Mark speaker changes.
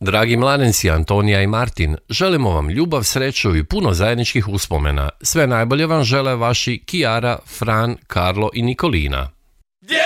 Speaker 1: Dragi mladenci Antonija i Martin, želimo vam ljubav, sreću i puno zajedničkih uspomena. Sve najbolje vam žele vaši Kijara, Fran, Karlo i Nikolina.